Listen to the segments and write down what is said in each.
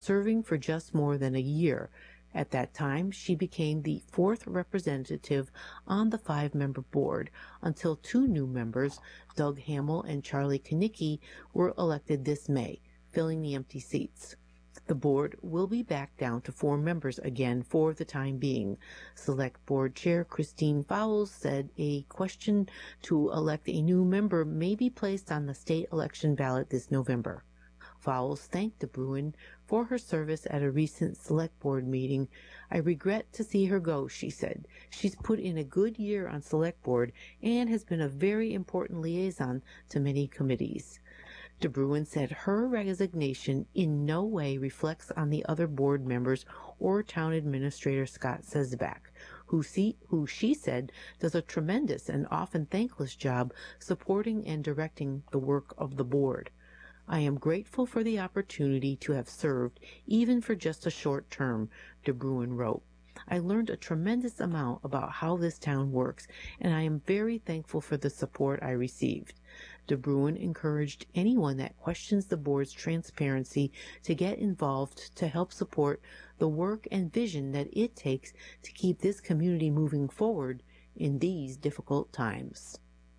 serving for just more than a year. At that time, she became the fourth representative on the five-member board until two new members, Doug Hamill and Charlie Kanicki, were elected this May, filling the empty seats. The board will be back down to four members again for the time being. Select Board Chair Christine Fowles said a question to elect a new member may be placed on the state election ballot this November. Fowles thanked DeBruin for her service at a recent select board meeting. "I regret to see her go," she said. "She's put in a good year on select board and has been a very important liaison to many committees." DeBruin said her resignation in no way reflects on the other board members or town administrator Scott Sesbach, who she said does a tremendous and often thankless job supporting and directing the work of the board. "I am grateful for the opportunity to have served, even for just a short term," DeBruin wrote. "I learned a tremendous amount about how this town works, and I am very thankful for the support I received." DeBruin encouraged anyone that questions the board's transparency to get involved to help support the work and vision that it takes to keep this community moving forward in these difficult times.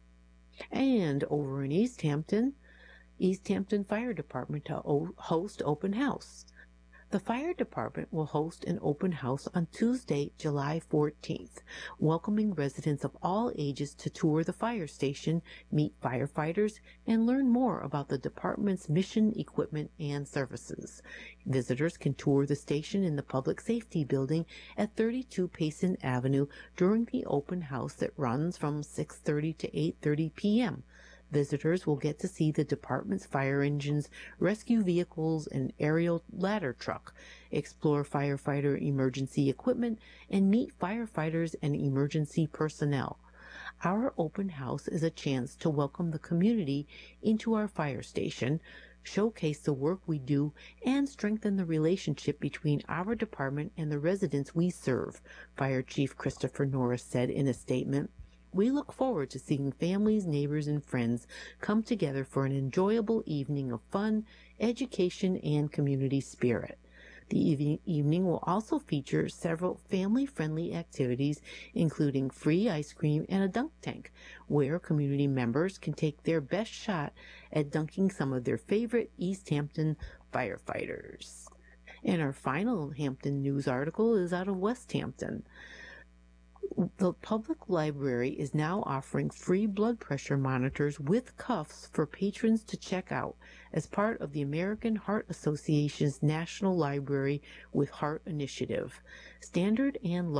And over in East Hampton Fire Department to host open house. The fire department will host an open house on Tuesday, July 14th, welcoming residents of all ages to tour the fire station, meet firefighters, and learn more about the department's mission, equipment, and services. Visitors can tour the station in the Public Safety Building at 32 Payson Avenue during the open house that runs from 6:30 to 8:30 p.m. Visitors will get to see the department's fire engines, rescue vehicles, and aerial ladder truck, explore firefighter emergency equipment, and meet firefighters and emergency personnel. Our open house is a chance to welcome the community into our fire station, showcase the work we do, and strengthen the relationship between our department and the residents we serve, Fire Chief Christopher Norris said in a statement. "We look forward to seeing families, neighbors, and friends come together for an enjoyable evening of fun, education, and community spirit." The evening will also feature several family-friendly activities, including free ice cream and a dunk tank, where community members can take their best shot at dunking some of their favorite East Hampton firefighters. And our final Hampton news article is out of West Hampton. The public library is now offering free blood pressure monitors with cuffs for patrons to check out as part of the American Heart Association's National Library with Heart initiative. Standard and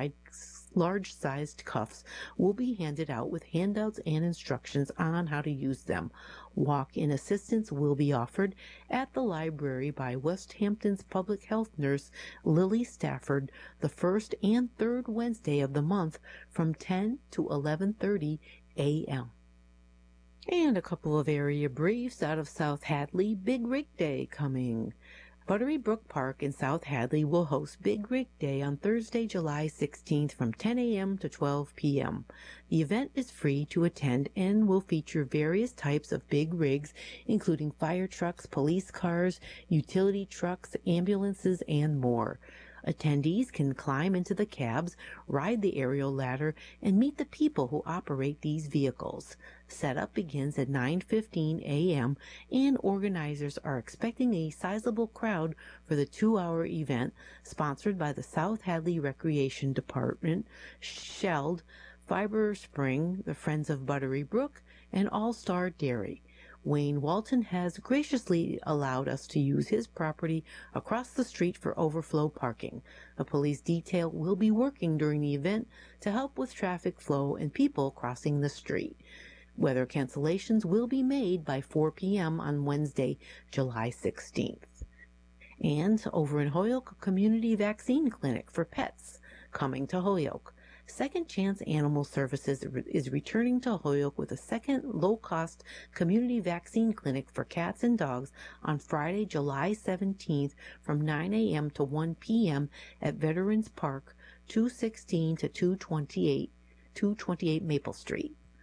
large-sized cuffs will be handed out with handouts and instructions on how to use them. Walk-in assistance will be offered at the library by West Hampton's public health nurse Lily Stafford the first and third Wednesday of the month from 10 to 11:30 a.m. And a couple of area briefs out of South Hadley. Big Rig Day coming. Buttery Brook Park in South Hadley will host Big Rig Day on Thursday, July 16th from 10 a.m. to 12 p.m. The event is free to attend and will feature various types of big rigs, including fire trucks, police cars, utility trucks, ambulances, and more. Attendees can climb into the cabs, ride the aerial ladder, and meet the people who operate these vehicles. Setup begins at 9:15 a.m., and organizers are expecting a sizable crowd for the 2-hour event, sponsored by the South Hadley Recreation Department, Sheld, Fiber Spring, the Friends of Buttery Brook, and All-Star Dairy. Wayne Walton has graciously allowed us to use his property across the street for overflow parking. A police detail will be working during the event to help with traffic flow and people crossing the street. Weather cancellations will be made by 4 p.m. on Wednesday, July 16th. And over in Holyoke, a community vaccine clinic for pets coming to Holyoke. Second Chance Animal Services is returning to Holyoke with a second low-cost community vaccine clinic for cats and dogs on Friday, July 17th from 9 a.m. to 1 p.m. at Veterans Park, 216 to 228 Maple Street.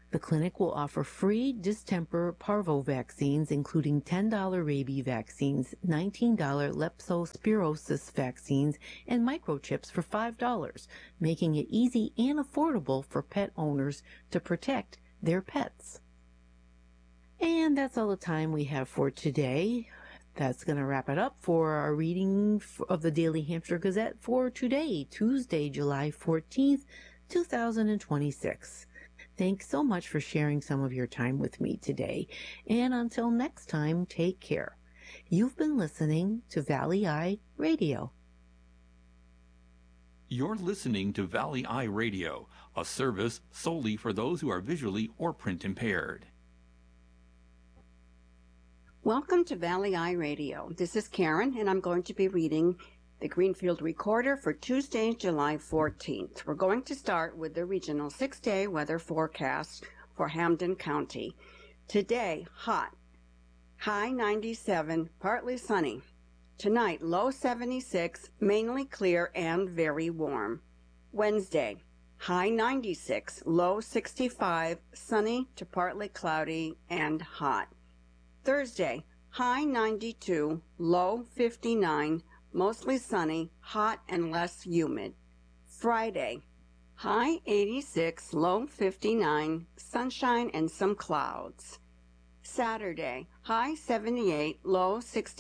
The clinic will offer free distemper parvo vaccines, including $10 rabies vaccines, $19 leptospirosis vaccines, and microchips for $5, making it easy and affordable for pet owners to protect their pets. And that's all the time we have for today. That's going to wrap it up for our reading of the Daily Hampshire Gazette for today, Tuesday, July 14th, 2026. Thanks so much for sharing some of your time with me today. And until next time, take care. You've been listening to Valley Eye Radio. You're listening to Valley Eye Radio, a service solely for those who are visually or print impaired. Welcome to Valley Eye Radio. This is Karen, and I'm going to be reading the Greenfield Recorder for Tuesday, July 14th. We're going to start with the regional 6-day weather forecast for Hampden County. Today, hot. High 97, partly sunny. Tonight, low 76, mainly clear and very warm. Wednesday, high 96, low 65, sunny to partly cloudy and hot. Thursday, high 92, low 59, mostly sunny, hot and less humid. Friday, high 86, low 59, sunshine and some clouds. Saturday, high 78, low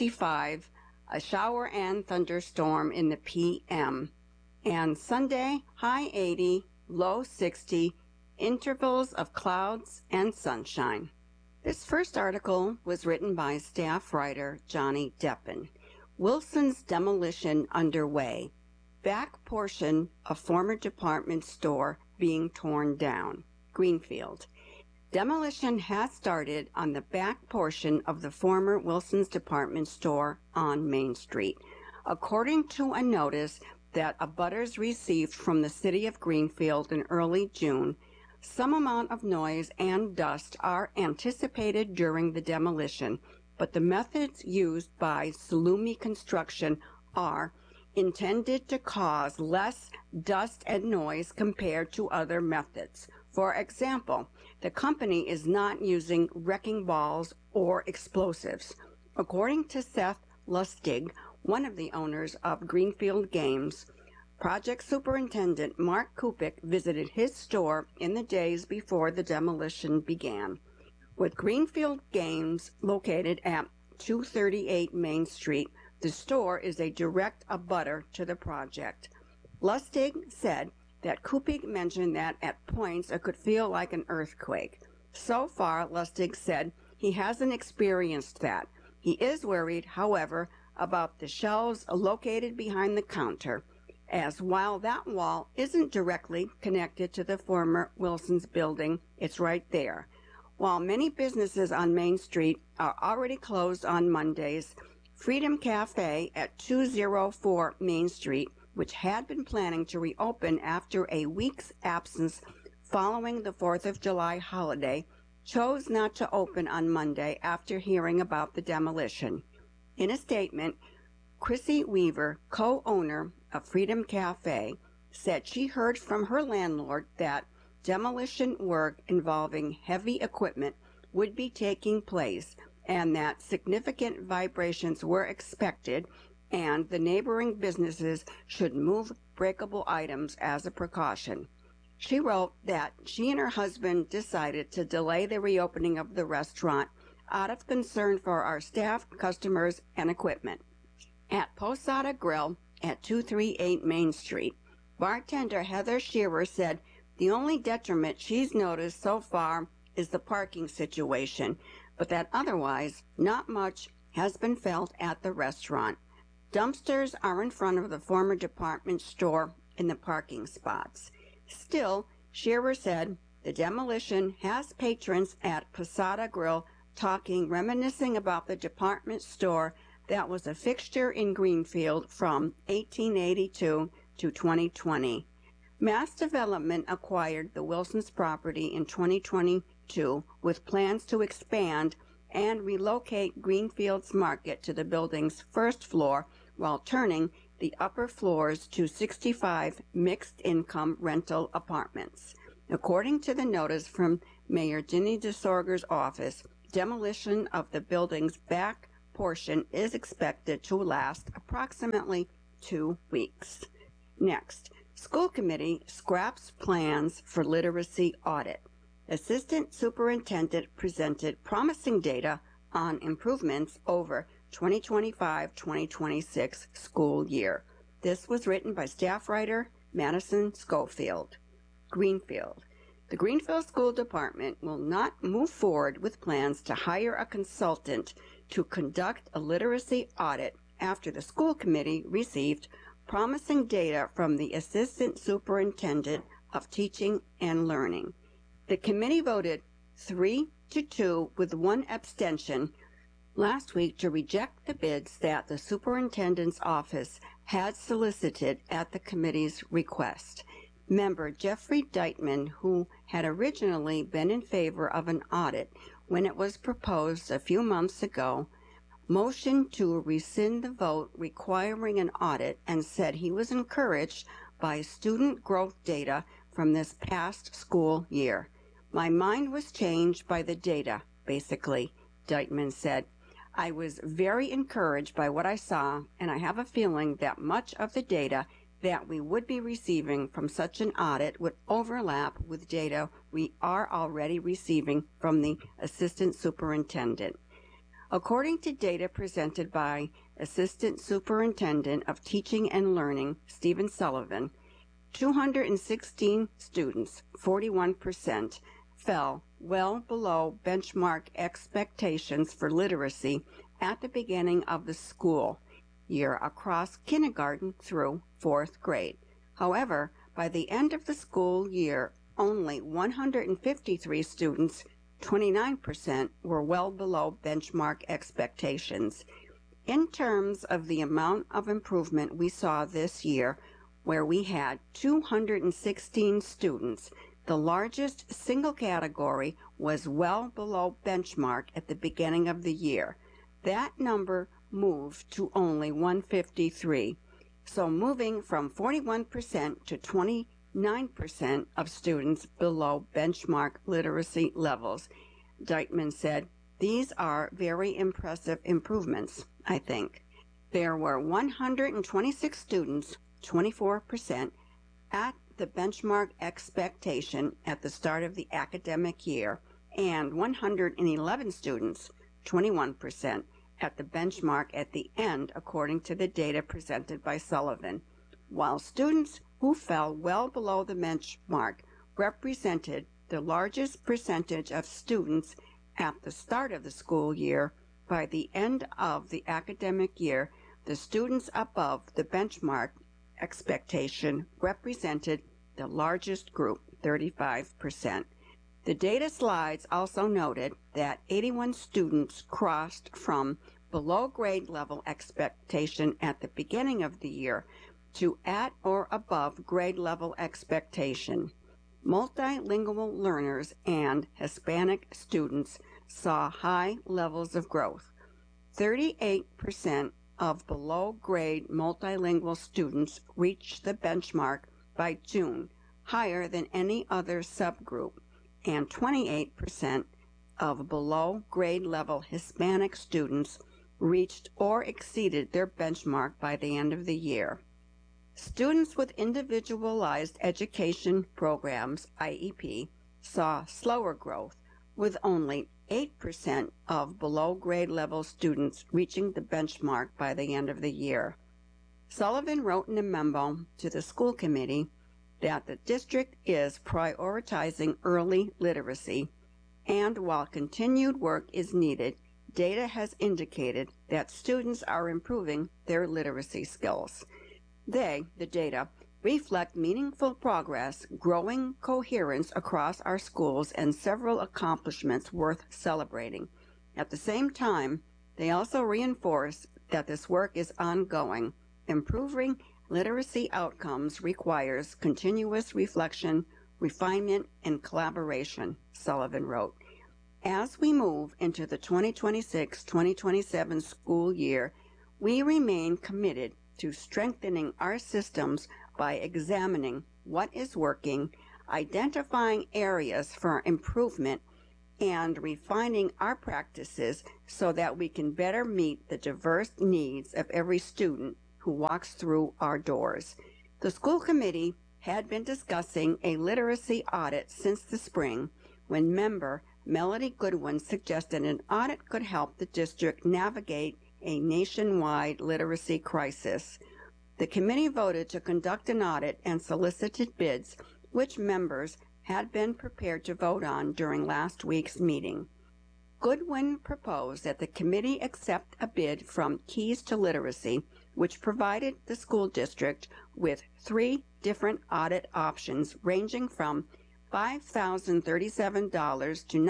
65, a shower and thunderstorm in the p.m. And Sunday, high 80, low 60, intervals of clouds and sunshine. This first article was written by staff writer Johnny Deppen. Wilson's demolition underway. Back portion of former department store being torn down. Greenfield. Demolition has started on the back portion of the former Wilson's department store on Main Street, according to a notice that abutters received from the city of Greenfield in early June. Some amount of noise and dust are anticipated during the demolition, but the methods used by Salumi Construction are intended to cause less dust and noise compared to other methods. For example, the company is not using wrecking balls or explosives. According to Seth Lustig, one of the owners of Greenfield Games, Project Superintendent Mark Kupik visited his store in the days before the demolition began. With Greenfield Games located at 238 Main Street, the store is a direct abutter to the project. Lustig said that Kupik mentioned that at points it could feel like an earthquake. So far, Lustig said he hasn't experienced that. He is worried, however, about the shelves located behind the counter, as while that wall isn't directly connected to the former Wilson's building, it's right there. While many businesses on Main Street are already closed on Mondays, Freedom Cafe at 204 Main Street, which had been planning to reopen after a week's absence following the 4th of July holiday, chose not to open on Monday after hearing about the demolition. In a statement, Chrissy Weaver, co-owner of Freedom Cafe, said she heard from her landlord that demolition work involving heavy equipment would be taking place and that significant vibrations were expected and the neighboring businesses should move breakable items as a precaution. She wrote that she and her husband decided to delay the reopening of the restaurant out of concern for our staff, customers, and equipment. At Posada Grill at 238 Main Street, bartender Heather Shearer said the only detriment she's noticed so far is the parking situation, but that otherwise not much has been felt at the restaurant. Dumpsters are in front of the former department store in the parking spots. Still, Shearer said the demolition has patrons at Posada Grill talking, reminiscing about the department store that was a fixture in Greenfield from 1882 to 2020. Mass Development acquired the Wilson's property in 2022 with plans to expand and relocate Greenfield's market to the building's first floor while turning the upper floors to 65 mixed-income rental apartments. According to the notice from Mayor Ginny DeSorger's office, demolition of the building's back portion is expected to last approximately 2 weeks. Next, school committee scraps plans for literacy audit. Assistant superintendent presented promising data on improvements over 2025-2026 school year. This was written by staff writer Madison Schofield. Greenfield. The Greenfield School Department will not move forward with plans to hire a consultant to conduct a literacy audit after the school committee received promising data from the Assistant Superintendent of Teaching and Learning. The committee voted 3-2 with 1 abstention last week to reject the bids that the superintendent's office had solicited at the committee's request. Member Jeffrey Deitman, who had originally been in favor of an audit when it was proposed a few months ago, motioned to rescind the vote requiring an audit and said he was encouraged by student growth data from this past school year. My mind was changed by the data, basically, Deitman said. I was very encouraged by what I saw, and I have a feeling that much of the data that we would be receiving from such an audit would overlap with data we are already receiving from the Assistant Superintendent. According to data presented by Assistant Superintendent of Teaching and Learning, Stephen Sullivan, 216 students, 41%, fell well below benchmark expectations for literacy at the beginning of the school year across kindergarten through 4th grade. However, by the end of the school year, only 153 students, 29%, were well below benchmark expectations. In terms of the amount of improvement we saw this year, where we had 216 students, the largest single category was well below benchmark at the beginning of the year. That number moved to only 153. So moving from 41% to 29% of students below benchmark literacy levels. Deitman said, these are very impressive improvements, I think. There were 126 students, 24%, at the benchmark expectation at the start of the academic year, and 111 students, 21%, at the benchmark at the end, according to the data presented by Sullivan, while students who fell well below the benchmark represented the largest percentage of students at the start of the school year. By the end of the academic year, the students above the benchmark expectation represented the largest group, 35%. The data slides also noted that 81 students crossed from below grade level expectation at the beginning of the year to at or above grade level expectation. Multilingual learners and Hispanic students saw high levels of growth. 38% of below grade multilingual students reached the benchmark by June, higher than any other subgroup, and 28% of below grade level Hispanic students reached or exceeded their benchmark by the end of the year. Students with individualized education programs, IEP, saw slower growth, with only 8% of below grade level students reaching the benchmark by the end of the year. Sullivan wrote in a memo to the school committee that the district is prioritizing early literacy, and while continued work is needed, data has indicated that students are improving their literacy skills. They, the data, reflect meaningful progress, growing coherence across our schools, and several accomplishments worth celebrating. At the same time, they also reinforce that this work is ongoing. Improving literacy outcomes requires continuous reflection, refinement, and collaboration, Sullivan wrote. As we move into the 2026-2027 school year, we remain committed to strengthening our systems by examining what is working, identifying areas for improvement and refining our practices so that we can better meet the diverse needs of every student who walks through our doors. The school committee had been discussing a literacy audit since the spring when member Melody Goodwin suggested an audit could help the district navigate a nationwide literacy crisis. The committee voted to conduct an audit and solicited bids, which members had been prepared to vote on during last week's meeting. Goodwin proposed that the committee accept a bid from Keys to Literacy, which provided the school district with 3 different audit options ranging from $5,037 to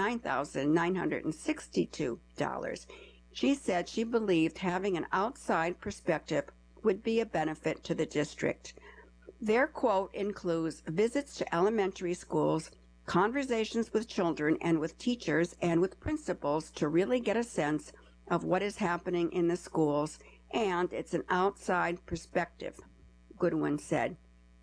$9,962. She said she believed having an outside perspective would be a benefit to the district. Their quote includes visits to elementary schools, conversations with children and with teachers and with principals to really get a sense of what is happening in the schools, and it's an outside perspective, Goodwin said.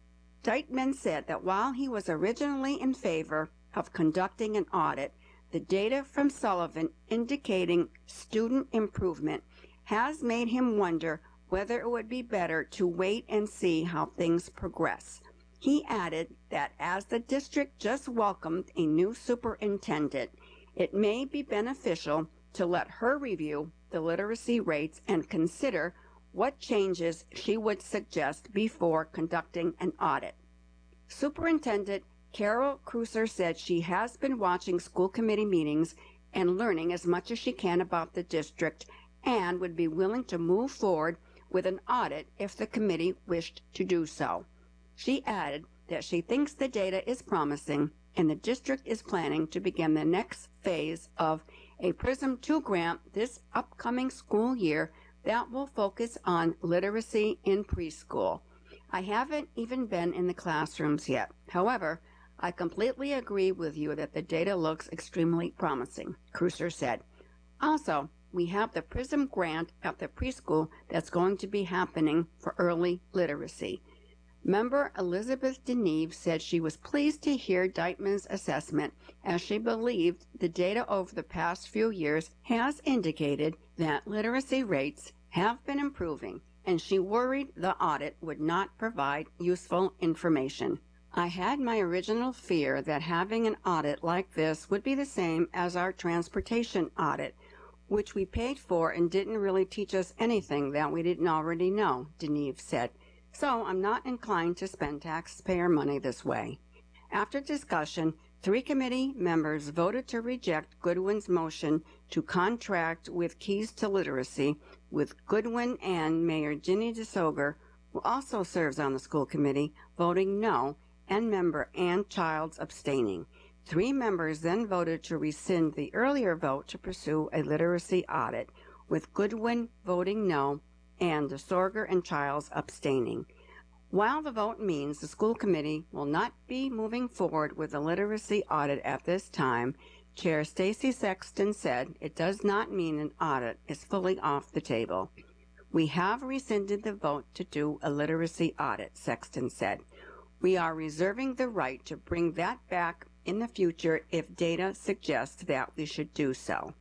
Deitman said that while he was originally in favor of conducting an audit, the data from Sullivan indicating student improvement has made him wonder whether it would be better to wait and see how things progress. He added that as the district just welcomed a new superintendent, it may be beneficial to let her review the literacy rates and consider what changes she would suggest before conducting an audit. Superintendent Carol Cruiser said she has been watching school committee meetings and learning as much as she can about the district and would be willing to move forward with an audit if the committee wished to do so. She added that she thinks the data is promising and the district is planning to begin the next phase of a PRISM 2 grant this upcoming school year that will focus on literacy in preschool. I haven't even been in the classrooms yet. However, I completely agree with you that the data looks extremely promising, Cruiser said. Also, we have the PRISM grant at the preschool that's going to be happening for early literacy. Member Elizabeth Deneve said she was pleased to hear Deitman's assessment, as she believed the data over the past few years has indicated that literacy rates have been improving, and she worried the audit would not provide useful information. I had my original fear that having an audit like this would be the same as our transportation audit, which we paid for and didn't really teach us anything that we didn't already know, Deneve said. So I'm not inclined to spend taxpayer money this way. After discussion, 3 committee members voted to reject Goodwin's motion to contract with Keys to Literacy, with Goodwin and Mayor Ginny DeSoger, who also serves on the school committee, voting no, and member Ann Childs abstaining. 3 members then voted to rescind the earlier vote to pursue a literacy audit, with Goodwin voting no and DeSoger and Childs abstaining. While the vote means the school committee will not be moving forward with a literacy audit at this time, Chair Stacy Sexton said it does not mean an audit is fully off the table. We have rescinded the vote to do a literacy audit, Sexton said. We are reserving the right to bring that back in the future if data suggests that we should do so.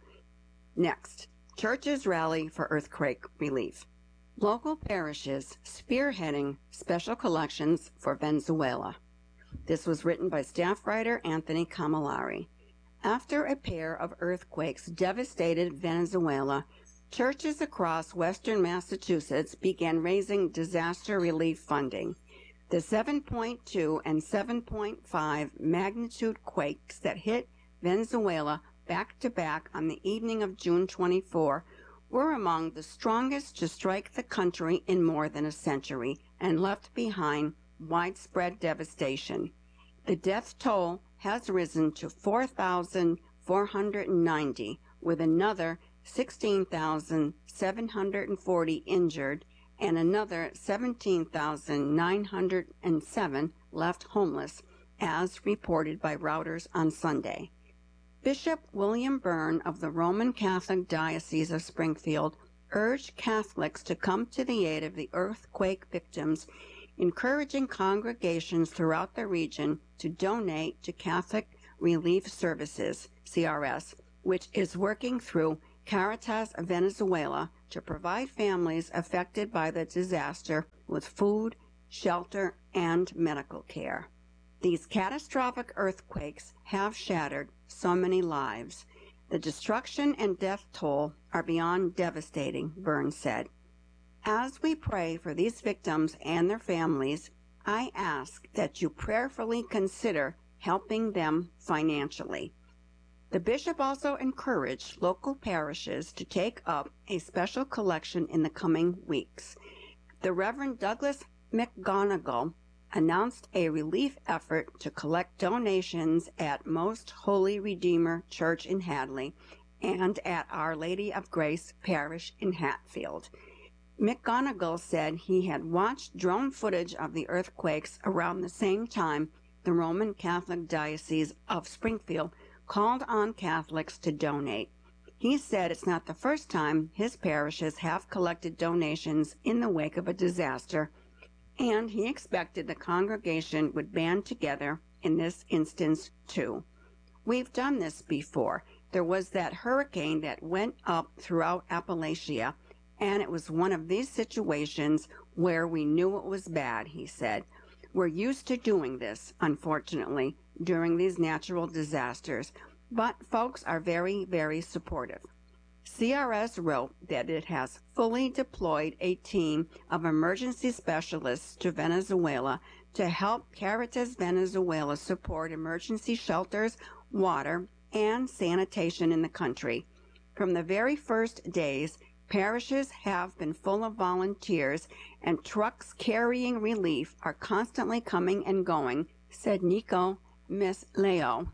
Next, churches rally for earthquake relief. Local parishes spearheading special collections for Venezuela. This was written by staff writer Anthony Camilleri. After a pair of earthquakes devastated Venezuela, churches across western Massachusetts began raising disaster relief funding. The 7.2 and 7.5 magnitude quakes that hit Venezuela back-to-back on the evening of June 24 were among the strongest to strike the country in more than a century and left behind widespread devastation. The death toll has risen to 4,490, with another 16,740 injured and another 17,907 left homeless, as reported by Reuters on Sunday. Bishop William Byrne of the Roman Catholic Diocese of Springfield urged Catholics to come to the aid of the earthquake victims encouraging congregations throughout the region to donate to Catholic Relief Services, CRS, which is working through Caritas Venezuela to provide families affected by the disaster with food, shelter, and medical care. These catastrophic earthquakes have shattered so many lives. The destruction and death toll are beyond devastating, Burns said. As we pray for these victims and their families, I ask that you prayerfully consider helping them financially. The bishop also encouraged local parishes to take up a special collection in the coming weeks. The Reverend Douglas McGonigal announced a relief effort to collect donations at Most Holy Redeemer Church in Hadley and at Our Lady of Grace Parish in Hatfield. McGonigal said he had watched drone footage of the earthquakes around the same time the Roman Catholic Diocese of Springfield called on Catholics to donate. He said it's not the first time his parishes have collected donations in the wake of a disaster, and he expected the congregation would band together in this instance too. We've done this before. There was that hurricane that went up throughout Appalachia, and it was one of these situations where we knew it was bad, he said. We're used to doing this, unfortunately, during these natural disasters, but folks are very, very supportive. CRS wrote that it has fully deployed a team of emergency specialists to Venezuela to help Caritas Venezuela support emergency shelters, water, and sanitation in the country. From the very first days, parishes have been full of volunteers, and trucks carrying relief are constantly coming and going, said Nico Misleo,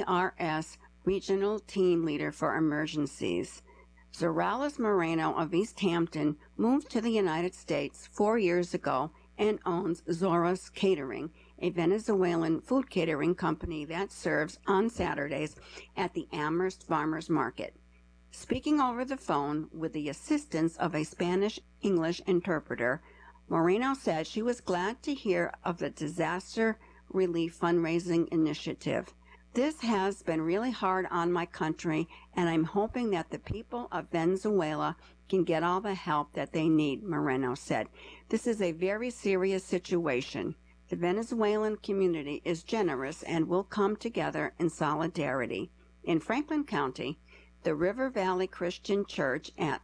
CRS Regional Team Leader for Emergencies. Zoralis Moreno of East Hampton moved to the United States 4 years ago and owns Zora's Catering, a Venezuelan food catering company that serves on Saturdays at the Amherst Farmers Market. Speaking over the phone with the assistance of a Spanish-English interpreter, Moreno said she was glad to hear of the disaster relief fundraising initiative. This has been really hard on my country, and I'm hoping that the people of Venezuela can get all the help that they need, Moreno said. This is a very serious situation. The Venezuelan community is generous and will come together in solidarity. In Franklin County, the River Valley Christian Church at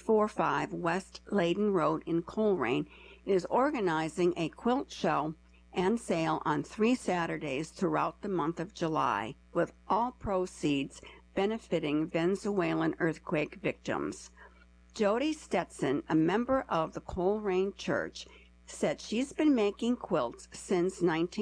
345 West Layden Road in Colerain is organizing a quilt show and sale on 3 Saturdays throughout the month of July, with all proceeds benefiting Venezuelan earthquake victims. Jody Stetson, a member of the Colerain Church, said she's been making quilts since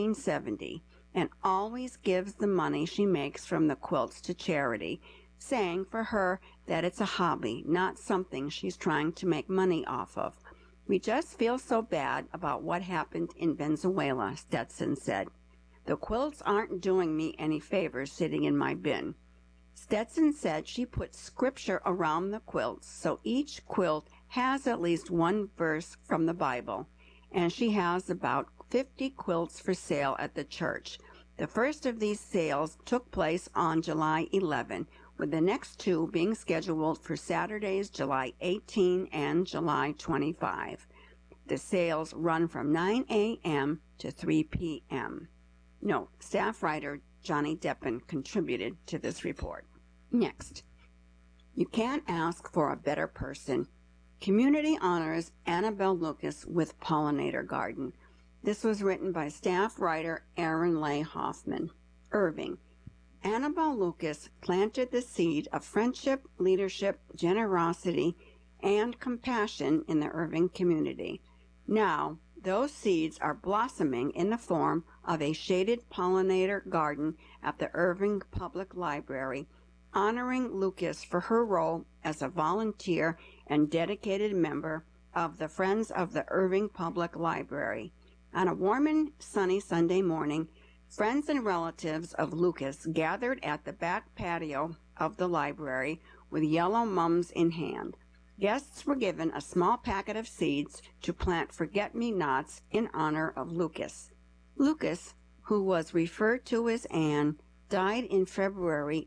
1970 and always gives the money she makes from the quilts to charity, saying for her that it's a hobby, not something she's trying to make money off of. We just feel so bad about what happened in Venezuela, Stetson said. The quilts aren't doing me any favors sitting in my bin. Stetson said she put scripture around the quilts, so each quilt has at least one verse from the Bible, and she has about 50 quilts for sale at the church. The first of these sales took place on July 11, with the next 2 being scheduled for Saturdays, July 18 and July 25. The sales run from 9 a.m. to 3 p.m. Note, staff writer Johnny Deppen contributed to this report. Next, you can't ask for a better person. Community honors Annabelle Lucas with Pollinator Garden. This was written by staff writer Aaron Leigh Hoffman. Irving. Annabelle Lucas planted the seed of friendship, leadership, generosity, and compassion in the Irving community. Now, those seeds are blossoming in the form of a shaded pollinator garden at the Irving Public Library, honoring Lucas for her role as a volunteer and dedicated member of the Friends of the Irving Public Library. On a warm and sunny Sunday morning, friends and relatives of Lucas gathered at the back patio of the library with yellow mums in hand. Guests were given a small packet of seeds to plant forget-me-nots in honor of Lucas. Lucas, who was referred to as Anne, died in February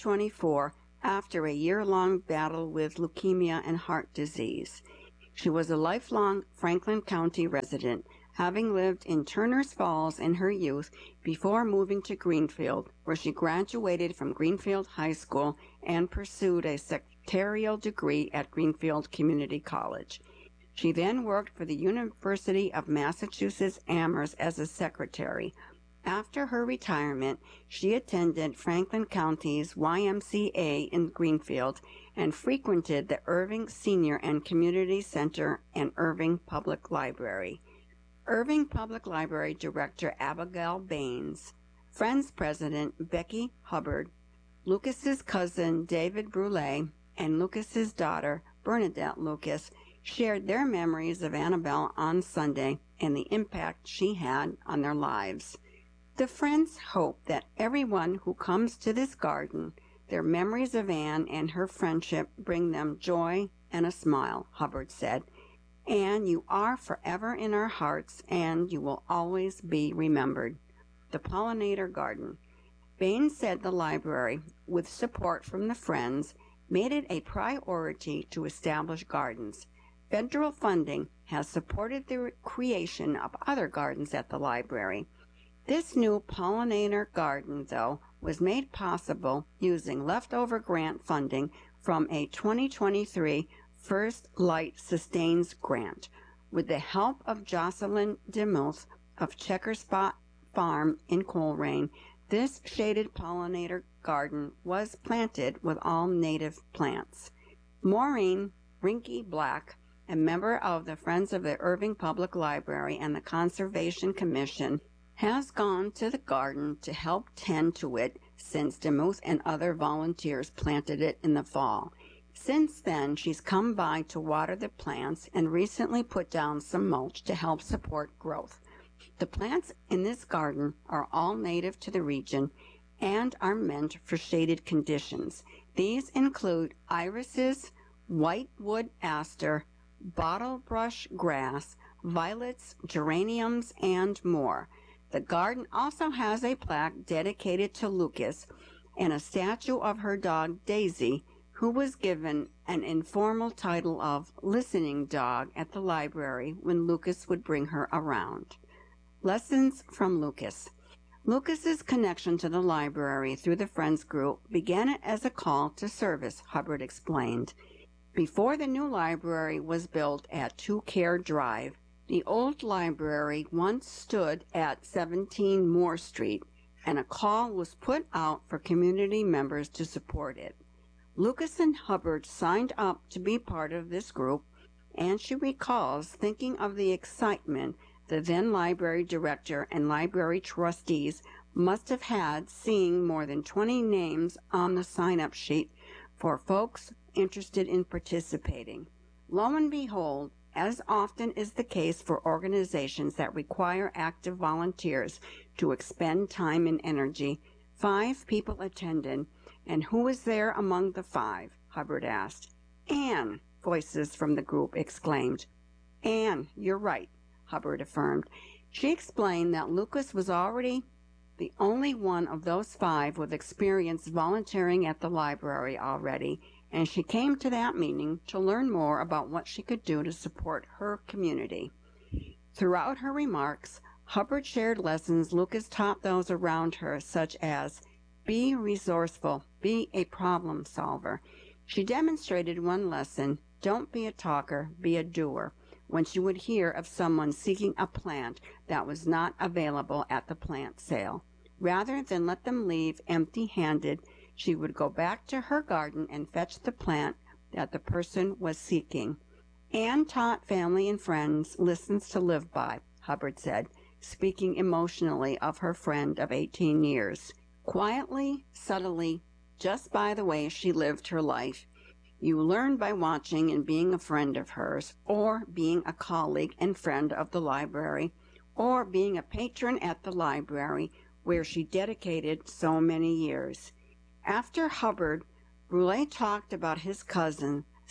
2024 after a year-long battle with leukemia and heart disease. She was a lifelong Franklin County resident, having lived in Turners Falls in her youth before moving to Greenfield, where she graduated from Greenfield High School and pursued a secretarial degree at Greenfield Community College. She then worked for the University of Massachusetts Amherst as a secretary. After her retirement, she attended Franklin County's YMCA in Greenfield and frequented the Irving Senior and Community Center and Irving Public Library. Irving Public Library Director Abigail Baines, Friends President Becky Hubbard, Lucas's cousin David Brule, and Lucas's daughter Bernadette Lucas shared their memories of Annabelle on Sunday and the impact she had on their lives. The friends hope that everyone who comes to this garden, their memories of Anne and her friendship bring them joy and a smile, Hubbard said. Anne, you are forever in our hearts, and you will always be remembered. The Pollinator Garden. Baines said the library, with support from the Friends, made it a priority to establish gardens. Federal funding has supported the creation of other gardens at the library. This new pollinator garden, though, was made possible using leftover grant funding from a 2023 First Light Sustains grant. With the help of Jocelyn DeMuth of Checker Spot Farm in Coleraine, this shaded pollinator garden was planted with all native plants. Maureen Rinky Black, a member of the Friends of the Irving Public Library and the Conservation Commission, has gone to the garden to help tend to it since DeMuth and other volunteers planted it in the fall. Since then, she's come by to water the plants and recently put down some mulch to help support growth. The plants in this garden are all native to the region and are meant for shaded conditions. These include irises, whitewood aster, bottlebrush grass, violets, geraniums, and more. The garden also has a plaque dedicated to Lucas and a statue of her dog Daisy, who was given an informal title of listening dog at the library when Lucas would bring her around. Lessons from Lucas. Lucas's connection to the library through the Friends group began as a call to service, Hubbard explained. Before the new library was built at 2 Care Drive, the old library once stood at 17 Moore Street, and a call was put out for community members to support it. Lucas and Hubbard signed up to be part of this group, and she recalls thinking of the excitement the then library director and library trustees must have had seeing more than 20 names on the sign-up sheet for folks interested in participating. Lo and behold, as often is the case for organizations that require active volunteers to expend time and energy, 5 people attended. And who was there among the 5? Hubbard asked. Anne, voices from the group exclaimed. Anne, you're right, Hubbard affirmed. She explained that Lucas was already the only one of those 5 with experience volunteering at the library already, and she came to that meeting to learn more about what she could do to support her community. Throughout her remarks, Hubbard shared lessons Lucas taught those around her, such as be resourceful, be a problem solver. She demonstrated one lesson, don't be a talker, be a doer, when she would hear of someone seeking a plant that was not available at the plant sale. Rather than let them leave empty-handed, she would go back to her garden and fetch the plant that the person was seeking. Anne taught family and friends lessons to live by, Hubbard said, speaking emotionally of her friend of 18 years. Quietly, subtly, just by the way she lived her life. You learn by watching and being a friend of hers, or being a colleague and friend of the library, or being a patron at the library where she dedicated so many years. After Hubbard, Brule talked about his cousin,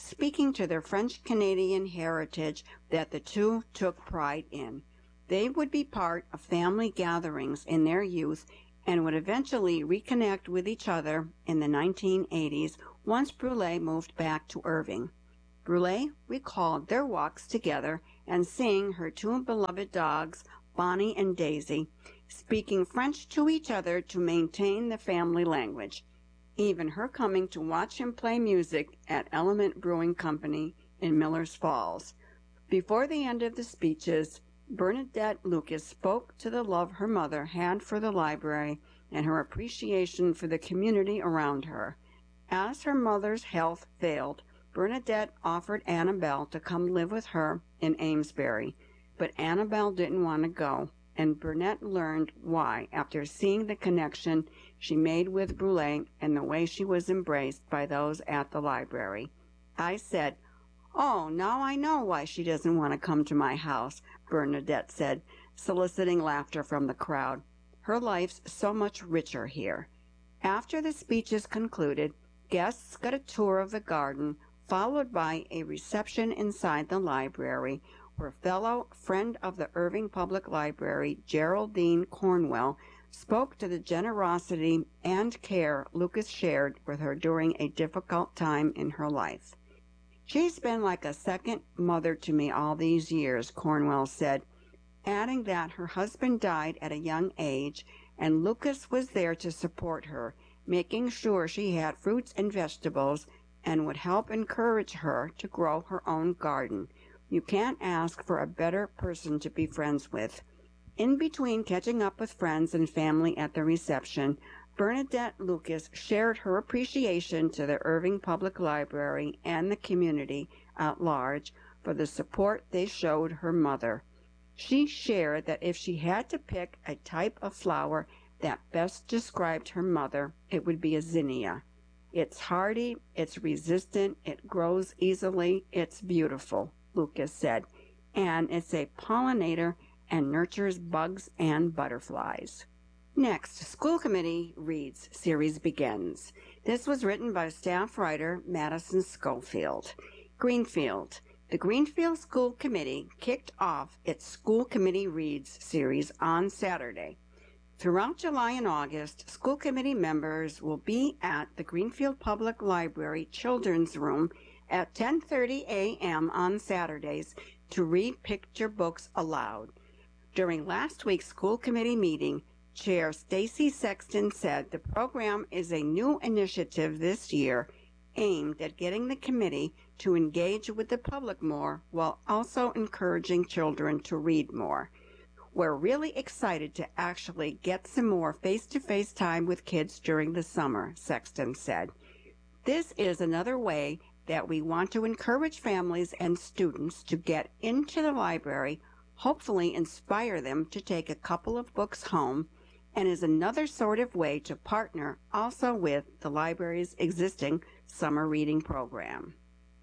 speaking to their French-Canadian heritage that the two took pride in. They would be part of family gatherings in their youth and would eventually reconnect with each other in the 1980s once Brule moved back to Irving. Brule recalled their walks together and seeing her two beloved dogs, Bonnie and Daisy, speaking French to each other to maintain the family language. Even her coming to watch him play music at Element Brewing Company in Millers Falls. Before the end of the speeches, Bernadette Lucas spoke to the love her mother had for the library and her appreciation for the community around her. As her mother's health failed, Bernadette offered Annabelle to come live with her in Amesbury, but Annabelle didn't want to go, and Bernadette learned why after seeing the connection she made with Brule and the way she was embraced by those at the library. I said, "Oh, now I know why she doesn't want to come to my house," Bernadette said, soliciting laughter from the crowd. "Her life's so much richer here." After the speeches concluded, guests got a tour of the garden, followed by a reception inside the library, where fellow friend of the Irving Public Library, Geraldine Cornwell, spoke to the generosity and care Lucas shared with her during a difficult time in her life. "She's been like a second mother to me all these years," Cornwell said, adding that her husband died at a young age and Lucas was there to support her, making sure she had fruits and vegetables and would help encourage her to grow her own garden. You can't ask for a better person to be friends with. In between catching up with friends and family at the reception, Bernadette Lucas shared her appreciation to the Irving Public Library and the community at large for the support they showed her mother. She shared that if she had to pick a type of flower that best described her mother, it would be a zinnia. "It's hardy, it's resistant, it grows easily, it's beautiful," Lucas said, "and it's a pollinator and nurtures bugs and butterflies." Next, School Committee Reads series begins. This was written by staff writer Madison Schofield. Greenfield. The Greenfield School Committee kicked off its School Committee Reads series on Saturday. Throughout July and August, school committee members will be at the Greenfield Public Library Children's Room at 10:30 a.m. on Saturdays to read picture books aloud. During last week's school committee meeting, Chair Stacy Sexton said the program is a new initiative this year aimed at getting the committee to engage with the public more while also encouraging children to read more. "We're really excited to actually get some more face-to-face time with kids during the summer," Sexton said. "This is another way that we want to encourage families and students to get into the library, hopefully inspire them to take a couple of books home, and is another sort of way to partner also with the library's existing summer reading program."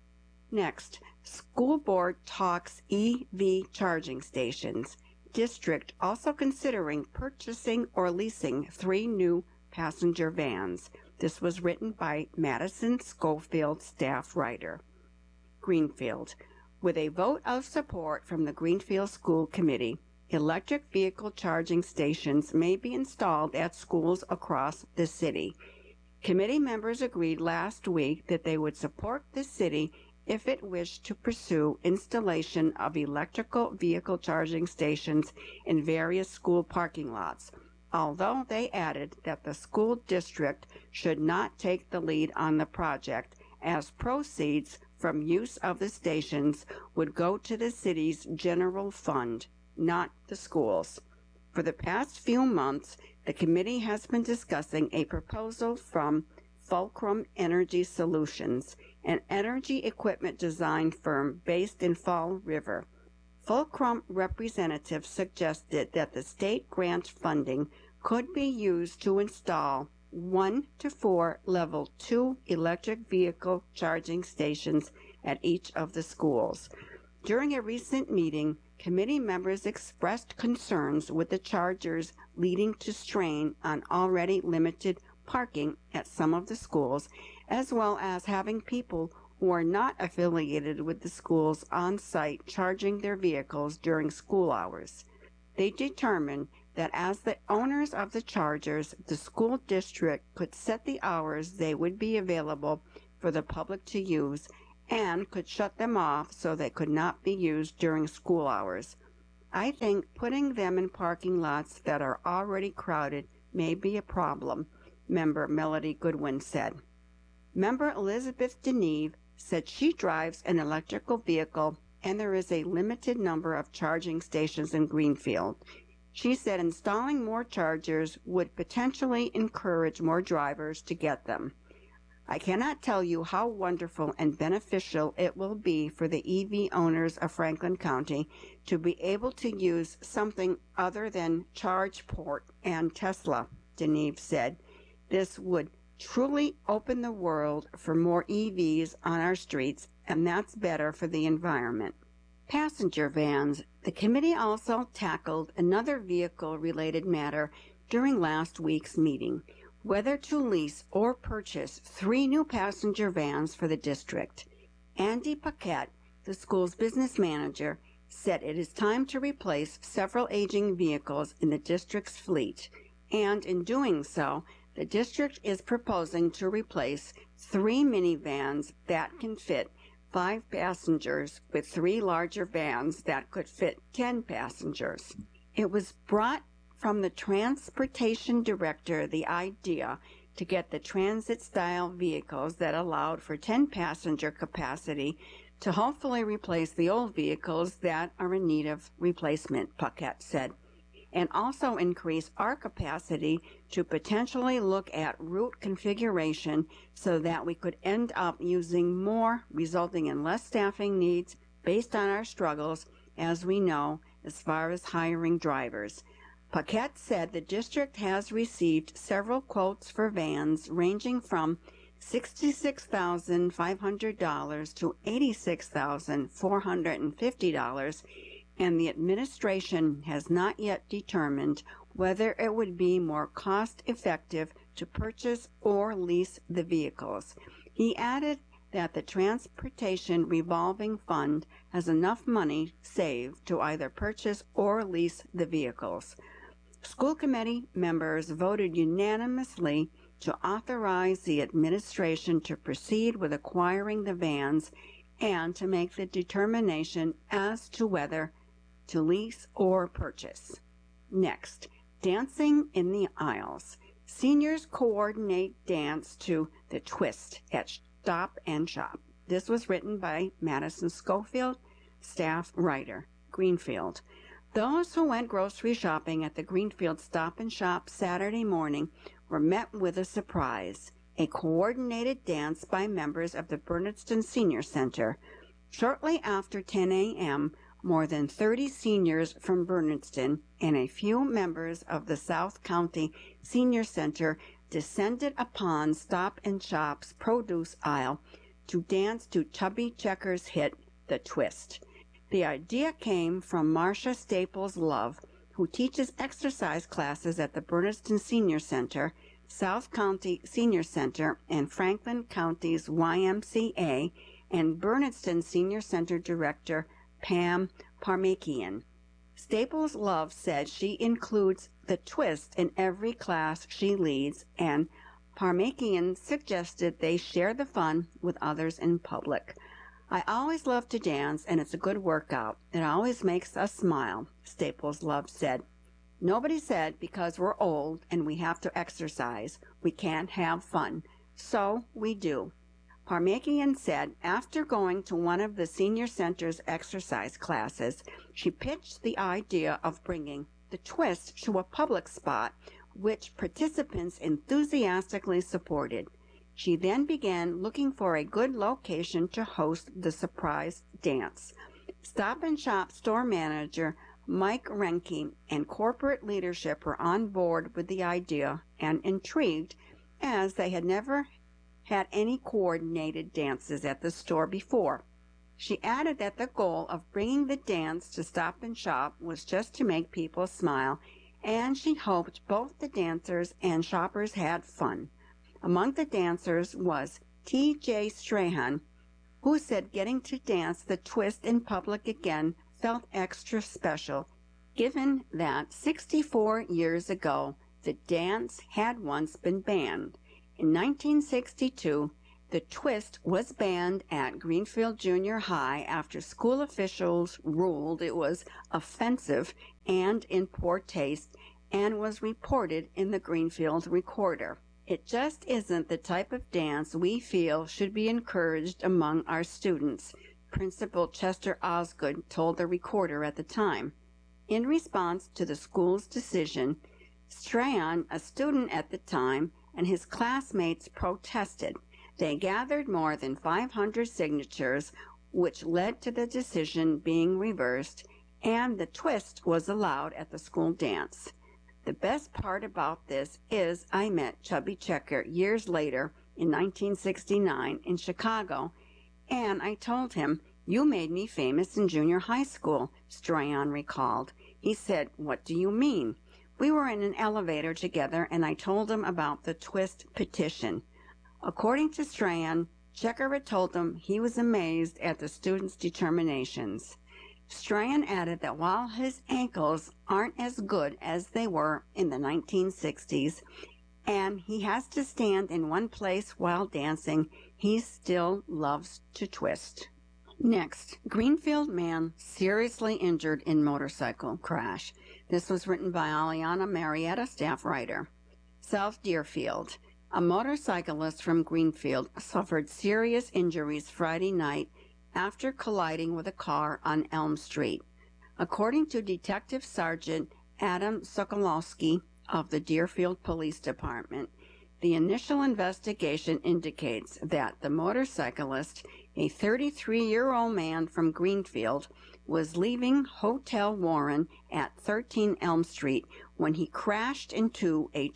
Next, School Board talks EV charging stations. District also considering purchasing or leasing 3 new passenger vans. This was written by Madison Schofield, staff writer. Greenfield. With a vote of support from the Greenfield School Committee, electric vehicle charging stations may be installed at schools across the city. Committee members agreed last week that they would support the city if it wished to pursue installation of electrical vehicle charging stations in various school parking lots, although they added that the school district should not take the lead on the project, as proceeds from use of the stations would go to the city's general fund, not the schools. For the past few months, the committee has been discussing a proposal from Fulcrum Energy Solutions, an energy equipment design firm based in Fall River. Fulcrum representatives suggested that the state grant funding could be used to install 1 to 4 level 2 electric vehicle charging stations at each of the schools. During a recent meeting, committee members expressed concerns with the chargers leading to strain on already limited parking at some of the schools, as well as having people who are not affiliated with the schools on site charging their vehicles during school hours. They determined that as the owners of the chargers, the school district could set the hours they would be available for the public to use and could shut them off so they could not be used during school hours. I think putting them in parking lots that are already crowded may be a problem, member Melody Goodwin said. Member Elizabeth Deneve said she drives an electrical vehicle and there is a limited number of charging stations in Greenfield. She said installing more chargers would potentially encourage more drivers to get them. I cannot tell you how wonderful and beneficial it will be for the EV owners of Franklin County to be able to use something other than ChargePort and Tesla, Deneve said. This would truly open the world for more EVs on our streets, and that's better for the environment. Passenger vans. The committee also tackled another vehicle-related matter during last week's meeting, whether to lease or purchase 3 new passenger vans for the district. Andy Paquette, the school's business manager, said it is time to replace several aging vehicles in the district's fleet, and in doing so, the district is proposing to replace 3 minivans that can fit 5 passengers with 3 larger vans that could fit 10 passengers. It was brought from the transportation director the idea to get the transit-style vehicles that allowed for 10-passenger capacity to hopefully replace the old vehicles that are in need of replacement, Paquette said, and also increase our capacity to potentially look at route configuration so that we could end up using more, resulting in less staffing needs based on our struggles, as we know, as far as hiring drivers. Paquette said the district has received several quotes for vans ranging from $66,500 to $86,450, and the administration has not yet determined whether it would be more cost-effective to purchase or lease the vehicles. He added that the Transportation Revolving Fund has enough money saved to either purchase or lease the vehicles. School committee members voted unanimously to authorize the administration to proceed with acquiring the vans and to make the determination as to whether to lease or purchase. Next, dancing in the aisles. Seniors coordinate dance to The Twist at Stop and Shop. This was written by Madison Schofield, staff writer, Greenfield. Those who went grocery shopping at the Greenfield Stop and Shop Saturday morning were met with a surprise, a coordinated dance by members of the Bernardston Senior Center. Shortly after 10 a.m., more than 30 seniors from Bernardston and a few members of the South County Senior Center descended upon Stop and Shop's produce aisle to dance to Chubby Checker's hit, The Twist. The idea came from Marcia Staples Love, who teaches exercise classes at the Bernardston Senior Center, South County Senior Center, and Franklin County's YMCA, and Bernardston Senior Center Director Pam Parmakian. Staples Love said she includes The Twist in every class she leads, and Parmakian suggested they share the fun with others in public. I always love to dance, and it's a good workout. It always makes us smile, Staples Love said. Nobody said because we're old and we have to exercise, we can't have fun. So we do. Parmakian said after going to one of the senior center's exercise classes, she pitched the idea of bringing The Twist to a public spot, which participants enthusiastically supported. She then began looking for a good location to host the surprise dance. Stop and Shop store manager Mike Renke and corporate leadership were on board with the idea and intrigued, as they had never had any coordinated dances at the store before. She added that the goal of bringing the dance to Stop and Shop was just to make people smile, and she hoped both the dancers and shoppers had fun. Among the dancers was T.J. Strahan, who said getting to dance the twist in public again felt extra special, given that 64 years ago the dance had once been banned. In 1962, the twist was banned at Greenfield Junior High after school officials ruled it was offensive and in poor taste, and was reported in the Greenfield Recorder. It just isn't the type of dance we feel should be encouraged among our students, Principal Chester Osgood told the Recorder at the time. In response to the school's decision, Strahan, a student at the time, and his classmates protested. They gathered more than 500 signatures, which led to the decision being reversed, and the twist was allowed at the school dance. The best part about this is I met Chubby Checker years later in 1969 in Chicago, and I told him, "You made me famous in junior high school," Strahan recalled. He said, "What do you mean?" We were in an elevator together, and I told him about the twist petition. According to Strahan, Checker had told him he was amazed at the students' determinations. Strahan added that while his ankles aren't as good as they were in the 1960s, and he has to stand in one place while dancing, he still loves to twist. Next, Greenfield man seriously injured in motorcycle crash. This was written by Aliana Marietta, staff writer. South Deerfield. A motorcyclist from Greenfield suffered serious injuries Friday night after colliding with a car on Elm Street. According to Detective Sergeant Adam Sokolowski of the Deerfield Police Department, the initial investigation indicates that the motorcyclist, a 33-year-old man from Greenfield, was leaving Hotel Warren at 13 Elm Street when he crashed into a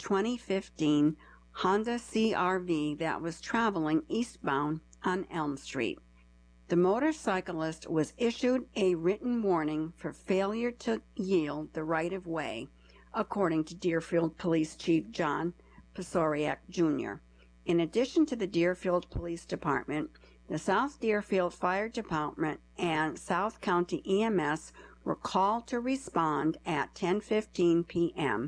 2015 Honda CR-V that was traveling eastbound on Elm Street. The motorcyclist was issued a written warning for failure to yield the right-of-way, according to Deerfield Police Chief John Pasoriak, Jr. In addition to the Deerfield Police Department, the South Deerfield Fire Department and South County EMS were called to respond at 10:15 p.m.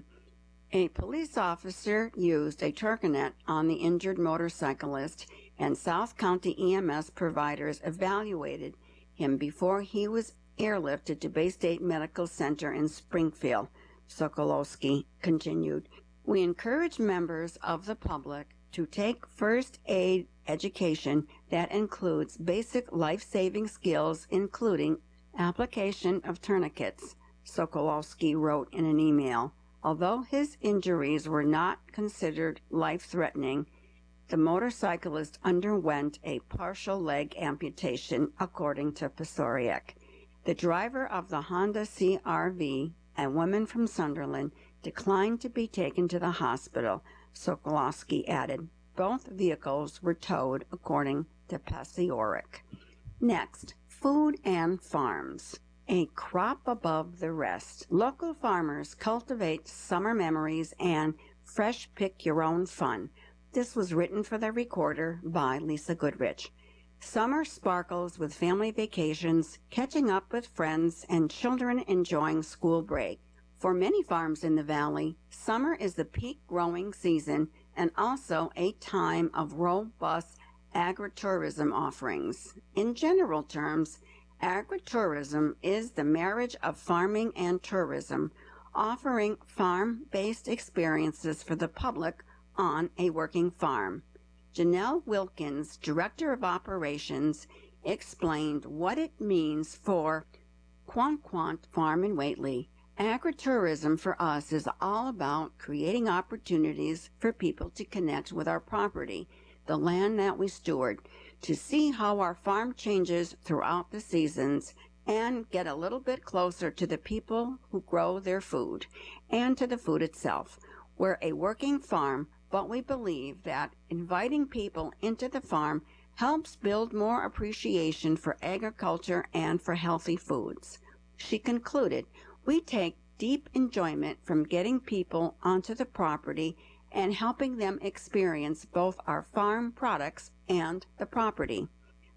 A police officer used a tourniquet on the injured motorcyclist, and South County EMS providers evaluated him before he was airlifted to Bay State Medical Center in Springfield, Sokolowski continued. We encourage members of the public to take first aid education that includes basic life-saving skills, including application of tourniquets, Sokolowski wrote in an email. Although his injuries were not considered life-threatening, the motorcyclist underwent a partial leg amputation, according to Pasoriak. The driver of the Honda CR-V, a woman from Sunderland, declined to be taken to the hospital, Sokolowski added. Both vehicles were towed, according to Pasoriak. Next, food and farms. A crop above the rest. Local farmers cultivate summer memories and fresh pick-your-own fun. This was written for the Recorder by Lisa Goodrich. Summer sparkles with family vacations, catching up with friends, and children enjoying school break. For many farms in the valley, summer is the peak growing season and also a time of robust agritourism offerings. In general terms, agritourism is the marriage of farming and tourism, offering farm-based experiences for the public on a working farm. Janelle Wilkins, Director of Operations, explained what it means for Quanquant Farm in Whately. Agritourism for us is all about creating opportunities for people to connect with our property, the land that we steward, to see how our farm changes throughout the seasons, and get a little bit closer to the people who grow their food and to the food itself. We're a working farm, but we believe that inviting people into the farm helps build more appreciation for agriculture and for healthy foods. She concluded, we take deep enjoyment from getting people onto the property and helping them experience both our farm products and the property.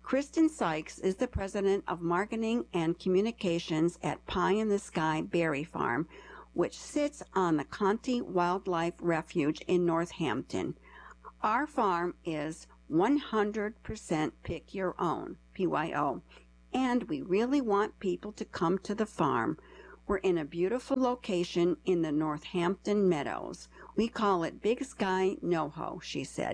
Kristen Sykes is the president of marketing and communications at Pie in the Sky Berry Farm, which sits on the Conte Wildlife Refuge in Northampton. Our farm is 100% pick your own, PYO, and we really want people to come to the farm. We're in a beautiful location in the Northampton Meadows. We call it Big Sky NoHo, she said.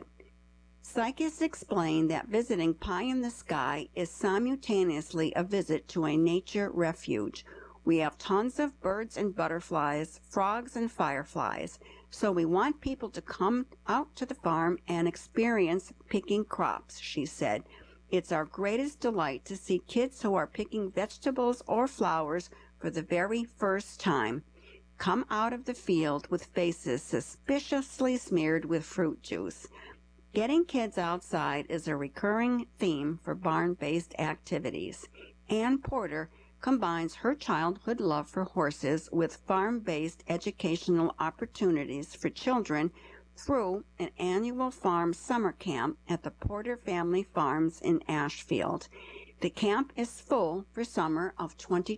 Sykes explained that visiting Pie in the Sky is simultaneously a visit to a nature refuge. We have tons of birds and butterflies, frogs and fireflies, so we want people to come out to the farm and experience picking crops, she said. It's our greatest delight to see kids who are picking vegetables or flowers for the very first time come out of the field with faces suspiciously smeared with fruit juice. Getting kids outside is a recurring theme for barn-based activities. Ann Porter combines her childhood love for horses with farm-based educational opportunities for children through an annual farm summer camp at the Porter Family Farms in Ashfield. The camp is full for summer of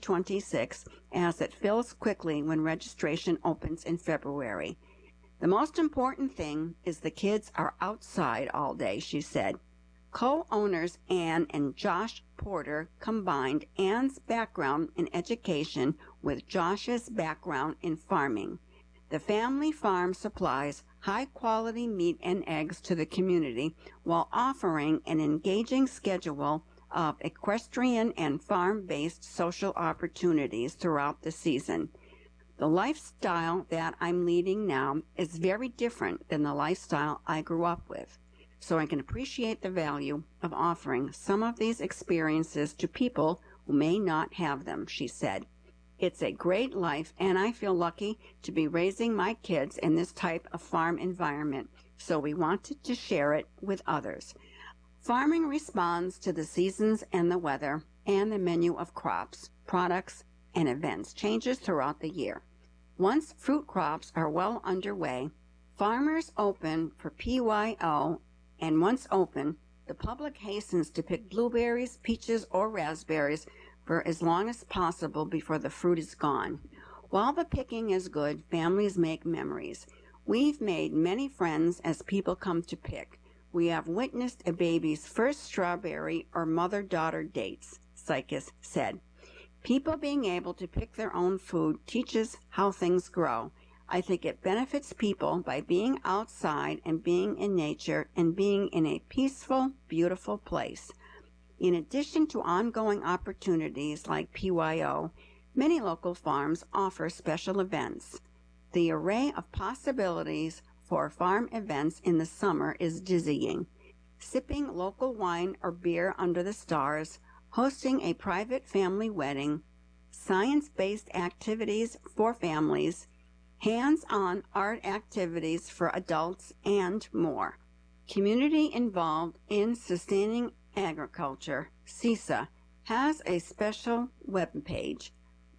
2026 as it fills quickly when registration opens in February. The most important thing is the kids are outside all day, she said. Co-owners Ann and Josh Porter combined Ann's background in education with Josh's background in farming. The family farm supplies high-quality meat and eggs to the community while offering an engaging schedule of equestrian and farm-based social opportunities throughout the season. The lifestyle that I'm leading now is very different than the lifestyle I grew up with, so I can appreciate the value of offering some of these experiences to people who may not have them, she said. It's a great life, and I feel lucky to be raising my kids in this type of farm environment, so we wanted to share it with others. Farming responds to the seasons and the weather, and the menu of crops, products, and events changes throughout the year. Once fruit crops are well underway, farmers open for PYO, and once open, the public hastens to pick blueberries, peaches, or raspberries for as long as possible before the fruit is gone. While the picking is good, families make memories. We've made many friends as people come to pick. We have witnessed a baby's first strawberry or mother-daughter dates, Sykes said. People being able to pick their own food teaches how things grow. I think it benefits people by being outside and being in nature and being in a peaceful, beautiful place. In addition to ongoing opportunities like PYO, many local farms offer special events. The array of possibilities for farm events in the summer is dizzying. Sipping local wine or beer under the stars, hosting a private family wedding, science-based activities for families, hands-on art activities for adults, and more. Community involved in sustaining agriculture, CISA, has a special webpage,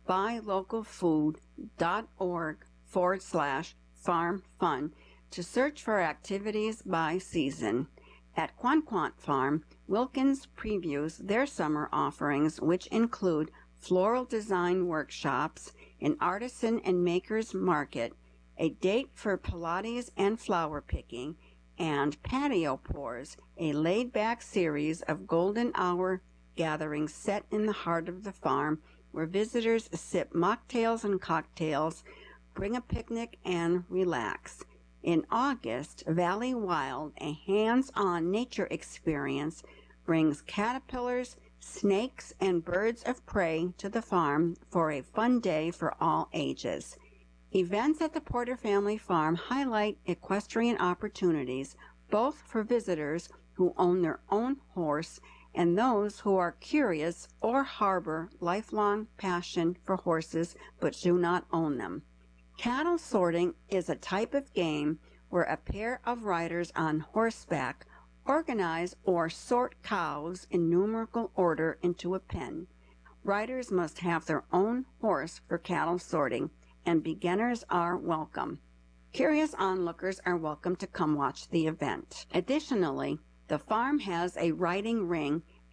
buylocalfood.org/farm-fun, to search for activities by season. At Quanquant Farm, Wilkins previews their summer offerings, which include floral design workshops, an artisan and makers market, a date for Pilates and flower picking, and Patio Pours, a laid-back series of golden hour gatherings set in the heart of the farm, where visitors sip mocktails and cocktails, bring a picnic, and relax. In August, Valley Wild, a hands-on nature experience, brings caterpillars, snakes, and birds of prey to the farm for a fun day for all ages. Events at the Porter Family Farm highlight equestrian opportunities, both for visitors who own their own horse and those who are curious or harbor lifelong passion for horses but do not own them. Cattle sorting is a type of game where a pair of riders on horseback organize or sort cows in numerical order into a pen. Riders must have their own horse for cattle sorting, and beginners are welcome. Curious onlookers are welcome to come watch the event. Additionally, the farm has a riding ring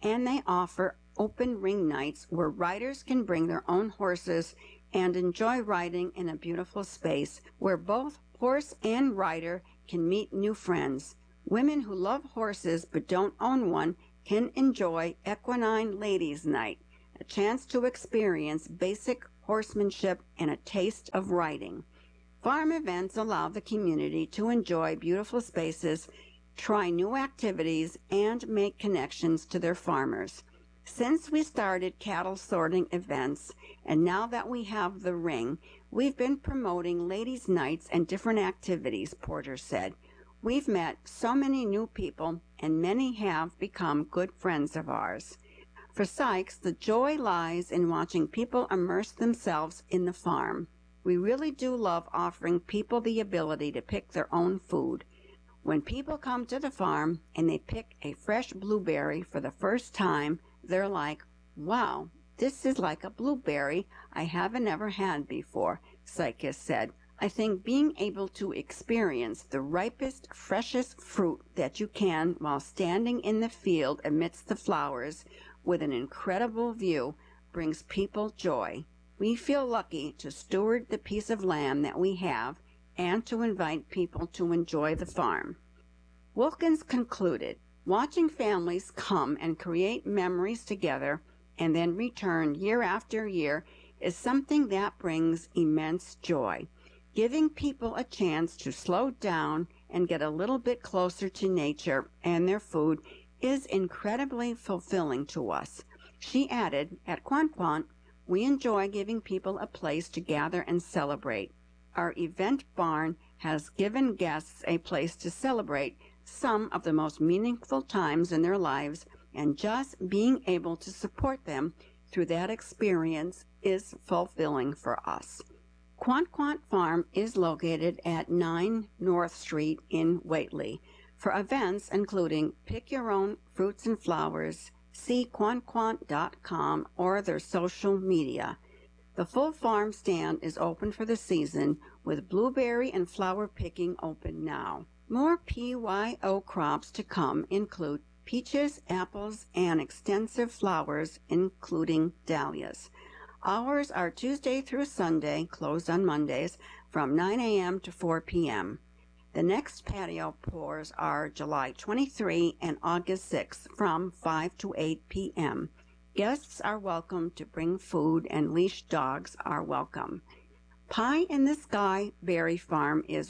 and they offer open ring nights where riders can bring their own horses and enjoy riding in a beautiful space where both horse and rider can meet new friends. Women who love horses but don't own one can enjoy Equine Ladies Night, a chance to experience basic horsemanship and a taste of riding. Farm events allow the community to enjoy beautiful spaces, try new activities, and make connections to their farmers. Since we started cattle sorting events, and now that we have the ring, we've been promoting ladies' nights and different activities, Porter said. We've met so many new people, and many have become good friends of ours. For Sykes, the joy lies in watching people immerse themselves in the farm. We really do love offering people the ability to pick their own food. When people come to the farm and they pick a fresh blueberry for the first time, they're like, "Wow, this is like a blueberry I haven't ever had before," Sykes said. "I think being able to experience the ripest, freshest fruit that you can while standing in the field amidst the flowers with an incredible view brings people joy. We feel lucky to steward the piece of land that we have and to invite people to enjoy the farm." Wilkins concluded, "Watching families come and create memories together and then return year after year is something that brings immense joy. Giving people a chance to slow down and get a little bit closer to nature and their food is incredibly fulfilling to us." She added, "At Quanquant, we enjoy giving people a place to gather and celebrate. Our event barn has given guests a place to celebrate some of the most meaningful times in their lives, and just being able to support them through that experience is fulfilling for us." Quanquant Farm is located at 9 North Street in Whately. For events including Pick Your Own Fruits and Flowers, see quanquant.com or their social media. The full farm stand is open for the season, with blueberry and flower picking open now. More PYO crops to come include peaches, apples, and extensive flowers, including dahlias. Hours are Tuesday through Sunday, closed on Mondays, from 9 a.m. to 4 p.m. The next patio pours are July 23 and August 6 from 5 to 8 p.m. Guests are welcome to bring food, and leashed dogs are welcome. Pie in the Sky Berry Farm is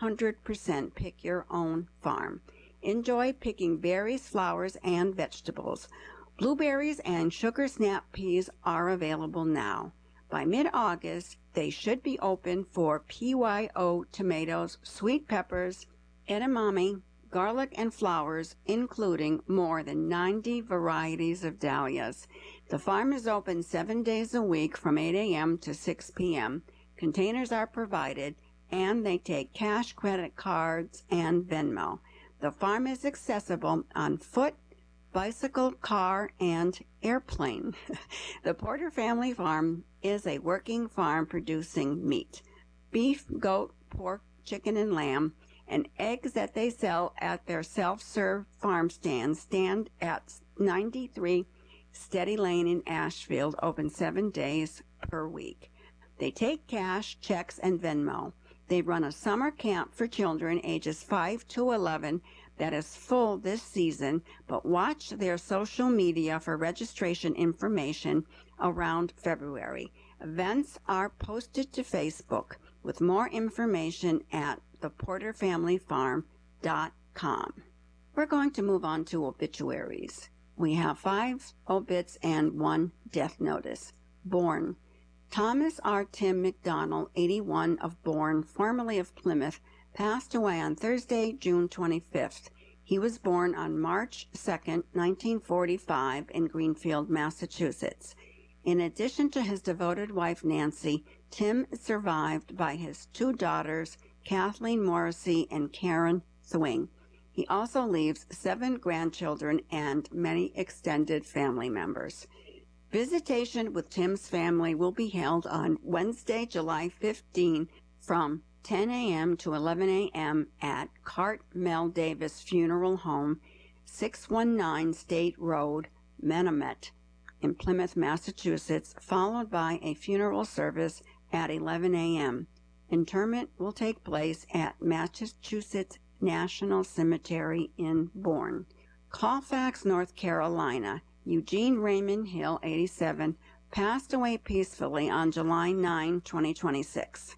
100% pick your own farm. Enjoy picking berries, flowers, and vegetables. Blueberries and sugar snap peas are available now. By mid-August, they should be open for PYO tomatoes, sweet peppers, edamame, garlic, and flowers, including more than 90 varieties of dahlias. The farm is open 7 days a week from 8 a.m. to 6 p.m. Containers are provided, and they take cash, credit cards, and Venmo. The farm is accessible on foot, bicycle, car, and airplane. The Porter Family Farm is a working farm producing meat, beef, goat, pork, chicken, and lamb, and eggs that they sell at their self-serve farm stand at 93 Steady Lane in Ashfield, open 7 days per week. They take cash, checks, and Venmo. They run a summer camp for children ages 5 to 11 that is full this season, but watch their social media for registration information around February. Events are posted to Facebook, with more information at theporterfamilyfarm.com. We're going to move on to obituaries. We have 5 obits and 1 death notice. Born. Thomas R. Tim McDonald, 81, of Bourne, formerly of Plymouth, passed away on Thursday, June 25th. He was born on March 2nd, 1945, in Greenfield, Massachusetts. In addition to his devoted wife, Nancy, Tim is survived by his 2 daughters, Kathleen Morrissey and Karen Thwing. He also leaves 7 grandchildren and many extended family members. Visitation with Tim's family will be held on Wednesday, July 15 from 10 a.m. to 11 a.m. at Cartmel Davis Funeral Home, 619 State Road, Menomet in Plymouth, Massachusetts, followed by a funeral service at 11 a.m. Interment will take place at Massachusetts National Cemetery in Bourne. Colfax, North Carolina. Eugene Raymond Hill, 87, passed away peacefully on July 9, 2026.